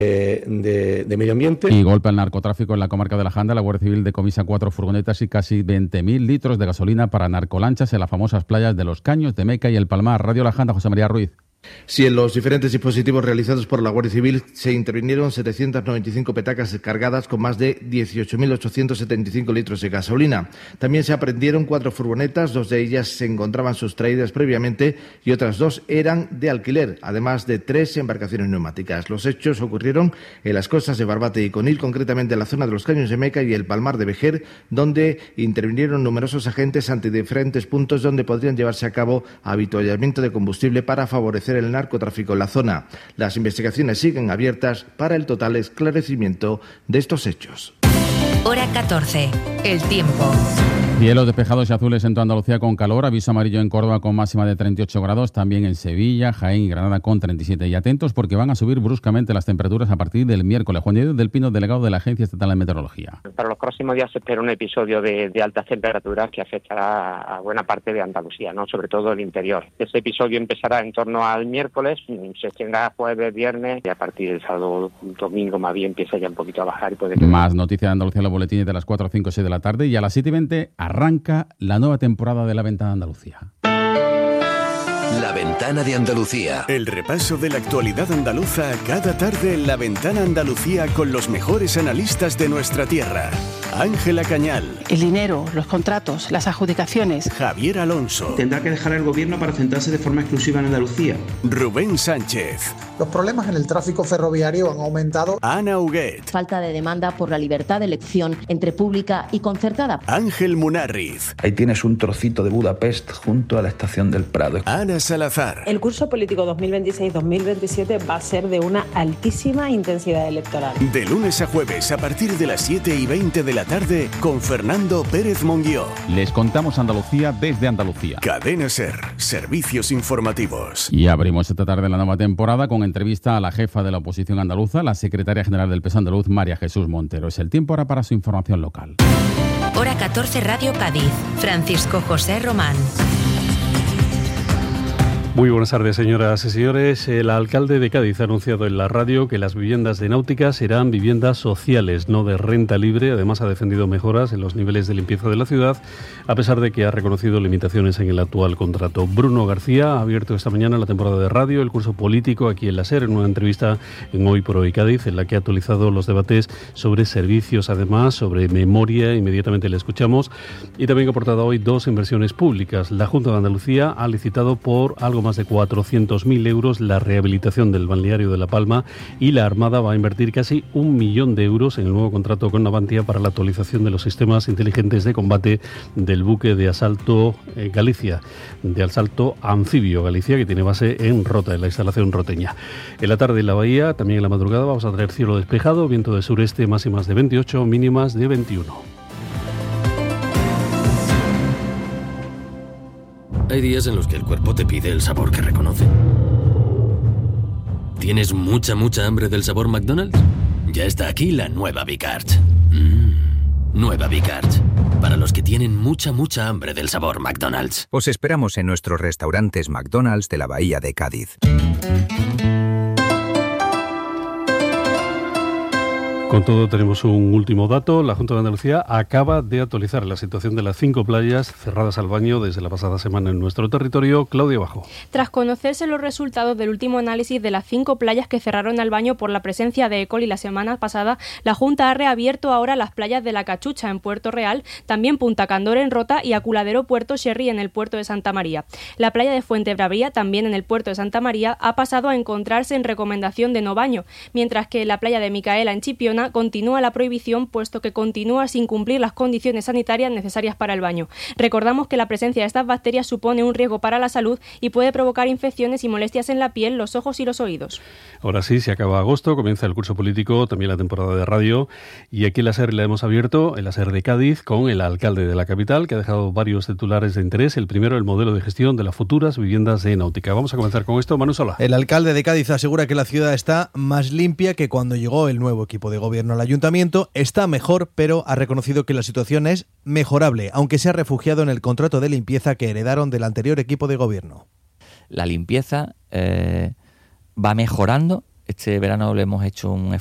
de Medio Ambiente. Y golpe al narcotráfico en la comarca de La Janda. La Guardia Civil decomisa 4 furgonetas y casi 20.000 litros de gasolina para narcolanchas en las famosas playas de Los Caños, de Meca y El Palmar. Radio La Janda, José María Ruiz. Sí, en los diferentes dispositivos realizados por la Guardia Civil se intervinieron 795 petacas cargadas con más de 18.875 litros de gasolina. También se aprehendieron 4 furgonetas, 2 de ellas se encontraban sustraídas previamente y otras 2 eran de alquiler, además de 3 embarcaciones neumáticas. Los hechos ocurrieron en las costas de Barbate y Conil, concretamente en la zona de Los Caños de Meca y el Palmar de Vejer, donde intervinieron numerosos agentes ante diferentes puntos donde podrían llevarse a cabo avituallamiento de combustible para favorecer el narcotráfico en la zona. Las investigaciones siguen abiertas para el total esclarecimiento de estos hechos. Hora 14. El tiempo. Cielos despejados y azules en toda Andalucía con calor, aviso amarillo en Córdoba con máxima de 38 grados, también en Sevilla, Jaén y Granada con 37. Y atentos porque van a subir bruscamente las temperaturas a partir del miércoles. Juan Diego del Pino, delegado de la Agencia Estatal de Meteorología. Para los próximos días se espera un episodio de altas temperaturas que afectará a buena parte de Andalucía, ¿no? Sobre todo el interior. Ese episodio empezará en torno al miércoles, se extenderá jueves, viernes y a partir del sábado, domingo más bien empieza ya un poquito a bajar. Y puede que... Más noticias de Andalucía en los boletines de las 4, 5, 6 de la tarde y a las 7:20 arranca la nueva temporada de La Ventana de Andalucía. La Ventana de Andalucía. El repaso de la actualidad andaluza cada tarde en La Ventana Andalucía con los mejores analistas de nuestra tierra. Ángela Cañal. El dinero, los contratos, las adjudicaciones. Javier Alonso. Tendrá que dejar el gobierno para centrarse de forma exclusiva en Andalucía. Rubén Sánchez. Los problemas en el tráfico ferroviario han aumentado. Ana Huguet. Falta de demanda por la libertad de elección entre pública y concertada. Ángel Munarriz. Ahí tienes un trocito de Budapest junto a la estación del Prado. Ana Salazar. El curso político 2026-2027 va a ser de una altísima intensidad electoral. De lunes a jueves a partir de las 7:20 de la tarde con Fernando Pérez Monguió. Les contamos Andalucía desde Andalucía. Cadena SER, servicios informativos. Y abrimos esta tarde la nueva temporada con entrevista a la jefa de la oposición andaluza, la secretaria general del PES andaluz, María Jesús Montero. Es el tiempo ahora para su información local. Hora 14, Radio Cádiz. Francisco José Román. Muy buenas tardes, señoras y señores. El alcalde de Cádiz ha anunciado en la radio que las viviendas de Náutica serán viviendas sociales, no de renta libre. Además, ha defendido mejoras en los niveles de limpieza de la ciudad, a pesar de que ha reconocido limitaciones en el actual contrato. Bruno García ha abierto esta mañana la temporada de radio, el curso político aquí en la SER, en una entrevista en Hoy por Hoy Cádiz, en la que ha actualizado los debates sobre servicios, además, sobre memoria. Inmediatamente le escuchamos. Y también ha aportado hoy 2 inversiones públicas. La Junta de Andalucía ha licitado por algo más de 400.000 euros la rehabilitación del balneario de La Palma y la Armada va a invertir casi 1 millón de euros en el nuevo contrato con Navantia para la actualización de los sistemas inteligentes de combate del buque de asalto Galicia, de asalto anfibio Galicia, que tiene base en Rota, en la instalación roteña. En la tarde en la bahía, también en la madrugada, vamos a tener cielo despejado, viento de sureste, máximas de 28, mínimas de 21. Hay días en los que el cuerpo te pide el sabor que reconoce. ¿Tienes mucha hambre del sabor McDonald's? Ya está aquí la nueva Bicard. Nueva Bicard. Para los que tienen mucha hambre del sabor McDonald's. Os esperamos en nuestros restaurantes McDonald's de la Bahía de Cádiz. Con todo, tenemos un último dato. La Junta de Andalucía acaba de actualizar la situación de las 5 playas cerradas al baño desde la pasada semana en nuestro territorio. Claudia Bajo. Tras conocerse los resultados del último análisis de las 5 playas que cerraron al baño por la presencia de E. coli la semana pasada, la Junta ha reabierto ahora las playas de La Cachucha en Puerto Real, también Punta Candor en Rota y Aculadero Puerto Sherry en el puerto de Santa María. La playa de Fuente Bravía, también en el puerto de Santa María, ha pasado a encontrarse en recomendación de no baño, mientras que la playa de Micaela en Chipiona continúa la prohibición, puesto que continúa sin cumplir las condiciones sanitarias necesarias para el baño. Recordamos que la presencia de estas bacterias supone un riesgo para la salud y puede provocar infecciones y molestias en la piel, los ojos y los oídos. Ahora sí, se acaba agosto, comienza el curso político, también la temporada de radio, y aquí en la SER la hemos abierto, en la SER de Cádiz, con el alcalde de la capital, que ha dejado varios titulares de interés. El primero, el modelo de gestión de las futuras viviendas de Náutica. Vamos a comenzar con esto. Manu Sola. El alcalde de Cádiz asegura que la ciudad está más limpia que cuando llegó el nuevo equipo de gobierno al ayuntamiento. Está mejor, pero ha reconocido que la situación es mejorable, aunque se ha refugiado en el contrato de limpieza que heredaron del anterior equipo de gobierno. La limpieza va mejorando Este verano le hemos hecho un